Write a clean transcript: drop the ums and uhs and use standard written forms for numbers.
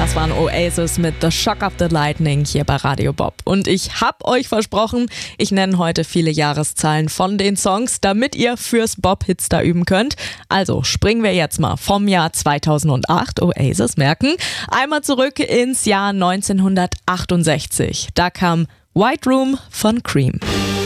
Das waren Oasis mit The Shock of the Lightning hier bei Radio Bob. Und ich hab euch versprochen, ich nenne heute viele Jahreszahlen von den Songs, damit ihr fürs Bob-Hitster üben könnt. Also springen wir jetzt mal vom Jahr 2008, Oasis merken, einmal zurück ins Jahr 1968. Da kam White Room von Cream.